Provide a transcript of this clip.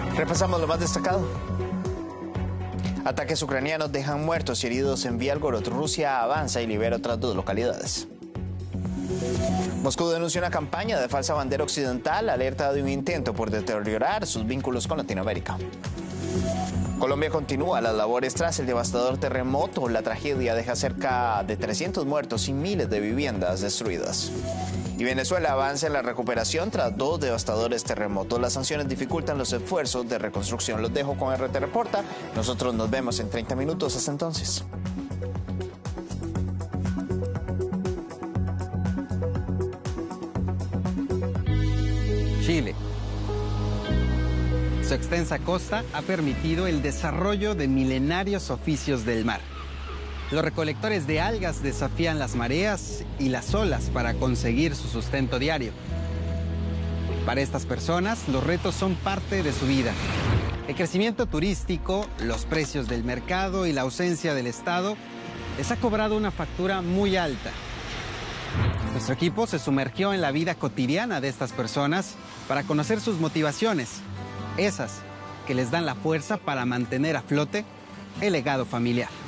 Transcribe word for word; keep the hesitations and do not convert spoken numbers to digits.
Repasamos lo más destacado. Ataques ucranianos dejan muertos y heridos en Bielgorod. Rusia avanza y libera otras dos localidades. Moscú denuncia una campaña de falsa bandera occidental, alerta de un intento por deteriorar sus vínculos con Latinoamérica. Colombia continúa las labores tras el devastador terremoto. La tragedia deja cerca de trescientos muertos y miles de viviendas destruidas. Y Venezuela avanza en la recuperación tras dos devastadores terremotos. Las sanciones dificultan los esfuerzos de reconstrucción. Los dejo con R T Reporta. Nosotros nos vemos en treinta minutos. Hasta entonces. Chile. Su extensa costa ha permitido el desarrollo de milenarios oficios del mar. Los recolectores de algas desafían las mareas y las olas para conseguir su sustento diario. Para estas personas, los retos son parte de su vida. El crecimiento turístico, los precios del mercado y la ausencia del Estado les ha cobrado una factura muy alta. Nuestro equipo se sumergió en la vida cotidiana de estas personas para conocer sus motivaciones, esas que les dan la fuerza para mantener a flote el legado familiar.